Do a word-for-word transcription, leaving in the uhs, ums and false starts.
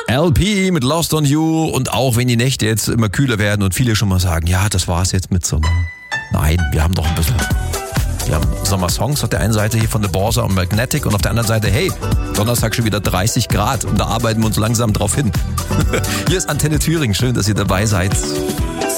L P mit Lost on You. Und auch wenn die Nächte jetzt immer kühler werden und viele schon mal sagen, ja, das war's jetzt mit Sommer. Nein, wir haben doch ein bisschen... Wir haben Sommersongs auf der einen Seite hier von The Borsa und Magnetic und auf der anderen Seite, hey, Donnerstag schon wieder dreißig Grad und da arbeiten wir uns langsam drauf hin. Hier ist Antenne Thüringen, schön, dass ihr dabei seid.